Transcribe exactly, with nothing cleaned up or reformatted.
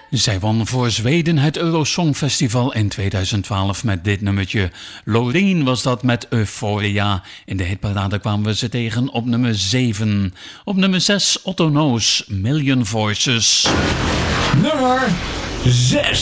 Zij won voor Zweden het Eurosongfestival in tweeduizend twaalf met dit nummertje. Loreen was dat met Euphoria. In de hitparade kwamen we ze tegen op nummer zeven. Op nummer zes Otto Knoos, Million Voices. Nummer zes.